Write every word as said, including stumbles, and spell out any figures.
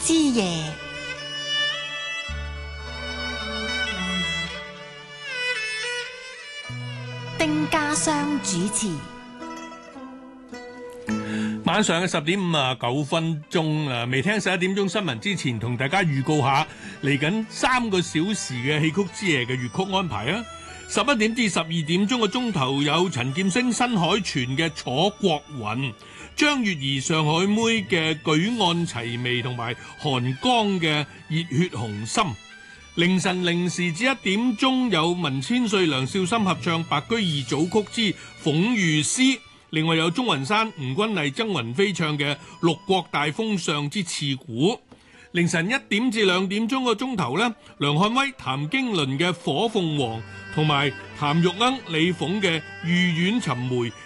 之夜，丁家湘主持。 晚上嘅十點五啊九分鐘啊，未聽十一點鐘新聞之前，同大家預告下嚟緊三個小時嘅戲曲之夜嘅粵曲安排啊！十一點至十二點鐘嘅鐘頭有陳劍聲、新海泉嘅楚國雲，張月兒、上海妹嘅舉案齊眉，同埋韓江嘅熱血紅心。凌晨零時至一點鐘有文千歲、梁少森合唱白居二組曲之諷喻詩。另外有鍾雲山、吳君麗、曾雲飛唱嘅《六國大封相之刺股》。凌晨一點至兩點鐘個鐘頭呢，梁漢威、譚經綸嘅《火鳳凰》同埋譚玉鶯、李鳳嘅《御苑尋梅》